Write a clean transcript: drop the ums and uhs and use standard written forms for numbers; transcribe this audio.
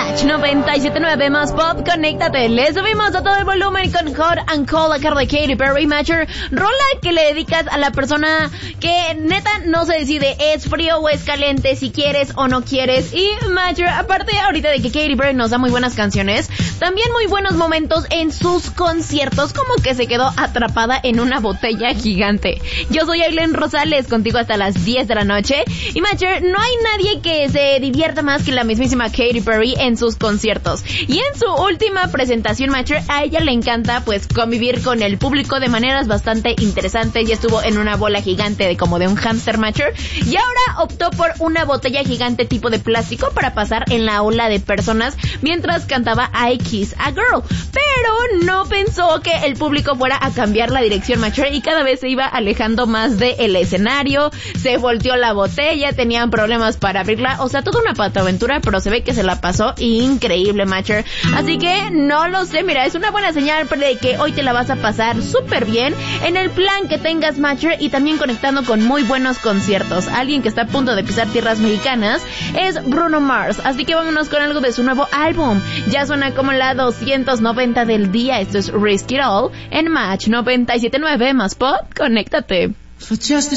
Match 97.9 más pop, conéctate. Le subimos a todo el volumen con Hot and Cold, a cargo de Katy Perry. Matcher, rola que le dedicas a la persona que neta no se decide, es frío o es caliente, si quieres o no quieres. Y Matcher, aparte ahorita de que Katy Perry nos da muy buenas canciones, también muy buenos momentos en sus conciertos, como que se quedó atrapada en una botella gigante. Yo soy Aileen Rosales, contigo hasta las 10 de la noche. Y Matcher, no hay nadie que se divierta más que la mismísima Katy Perry en sus conciertos. Y en su última presentación, Matcher, a ella le encanta pues convivir con el público de maneras bastante interesantes. Ya estuvo en una bola gigante de como de un hámster, Matcher, y ahora optó por una botella gigante tipo de plástico para pasar en la ola de personas mientras cantaba I Kiss a Girl. Pero no pensó que el público fuera a cambiar la dirección, Matcher, y cada vez se iba alejando más del escenario. Se volteó la botella, tenían problemas para abrirla, o sea, toda una pataventura, pero se ve que se la pasó increíble, Matcher. Así que no lo sé, mira, es una buena señal de que hoy te la vas a pasar súper bien en el plan que tengas, Matcher, y también conectando con muy buenos conciertos. Alguien que está a punto de pisar tierras mexicanas es Bruno Mars, así que vámonos con algo de su nuevo álbum. Ya suena como la 290 del día. Esto es Risk It All en Match 97.9 más pop, conéctate.